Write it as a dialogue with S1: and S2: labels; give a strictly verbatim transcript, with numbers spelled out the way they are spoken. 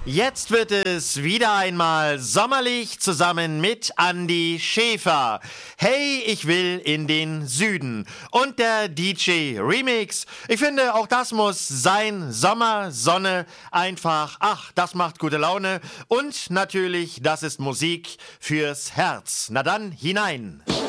S1: Jetzt wird es wieder einmal sommerlich zusammen mit Andi Schäfer. Hey, ich will in den Süden. Und der D J Remix. Ich finde, auch das muss sein. Sommer, Sonne, einfach, ach, das macht gute Laune. Und natürlich, das ist Musik fürs Herz. Na dann, hinein.